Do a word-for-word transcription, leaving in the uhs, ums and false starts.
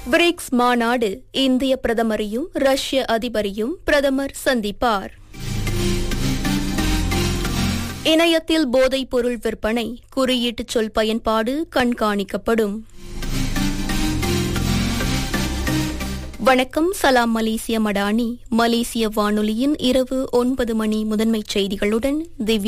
BRICS மாநாடு இந்திய பிரதமரையும் ரஷ்ய அதிபரையும் பிரதமர் சந்திப்பார். இணையத்தில் போதைப் பொருள் விற்பனை, குறியீட்டுச் சொல் பயன்பாடு கண்காணிக்கப்படும். வணக்கம். சலாம் மலேசிய மடானி. மலேசிய வானொலியின் இரவு ஒன்பது மணி முதன்மைச் செய்திகளுடன் திவ்யா